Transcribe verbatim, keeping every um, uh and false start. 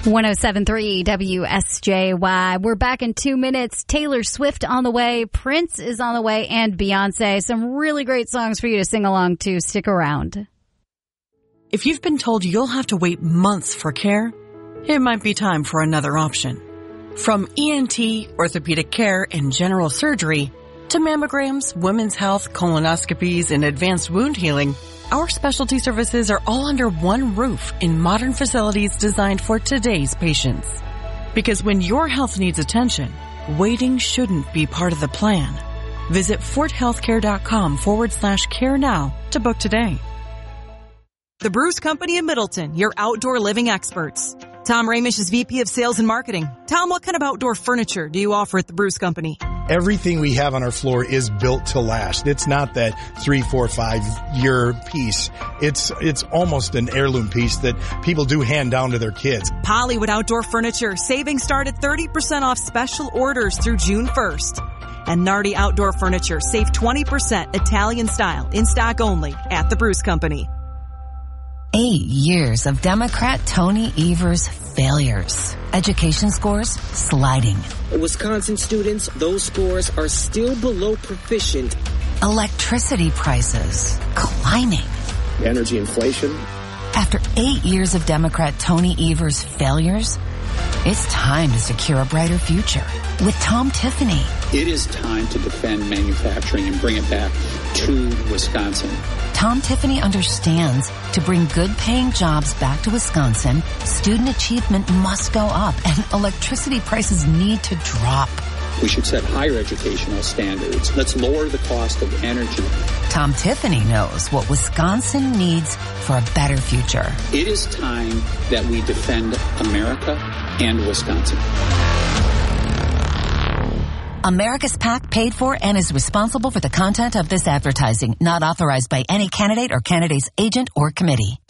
one oh seven point three W S J Y. We're back in two minutes. Taylor Swift on the way. Prince is on the way, and Beyonce. Some really great songs for you to sing along to. Stick around. If you've been told you'll have to wait months for care, it might be time for another option. From E N T, orthopedic care, and general surgery, to mammograms, women's health, colonoscopies, and advanced wound healing, our specialty services are all under one roof in modern facilities designed for today's patients. Because when your health needs attention, waiting shouldn't be part of the plan. Visit forthealthcare.com forward slash care now to book today. The Bruce Company in Middleton, your outdoor living experts. Tom Ramish is V P of Sales and Marketing. Tom, what kind of outdoor furniture do you offer at the Bruce Company? Everything we have on our floor is built to last. It's not that three, four, five year piece. It's, it's almost an heirloom piece that people do hand down to their kids. Pollywood Outdoor Furniture. Savings start at thirty percent off special orders through June first. And Nardi Outdoor Furniture. Save twenty percent Italian style. In stock only at the Bruce Company. Eight years of Democrat Tony Evers' failures. Education scores sliding. Wisconsin students, those scores are still below proficient. Electricity prices climbing. Energy inflation. After eight years of Democrat Tony Evers' failures, it's time to secure a brighter future with Tom Tiffany. It is time to defend manufacturing and bring it back to Wisconsin. Tom Tiffany understands to bring good-paying jobs back to Wisconsin, student achievement must go up and electricity prices need to drop. We should set higher educational standards. Let's lower the cost of energy. Tom Tiffany knows what Wisconsin needs for a better future. It is time that we defend America and Wisconsin. America's PAC paid for and is responsible for the content of this advertising, not authorized by any candidate or candidate's agent or committee.